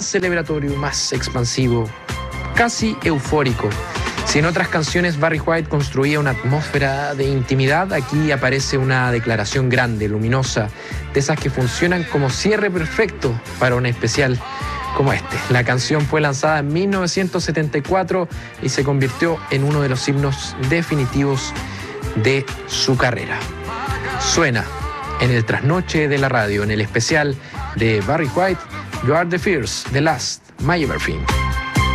celebratorio, más expansivo, casi eufórico. Si en otras canciones Barry White construía una atmósfera de intimidad, aquí aparece una declaración grande, luminosa, de esas que funcionan como cierre perfecto para un especial como este. La canción fue lanzada en 1974 y se convirtió en uno de los himnos definitivos de su carrera. Suena en el trasnoche de la radio, en el especial de Barry White, You Are the First, The Last, My Everything.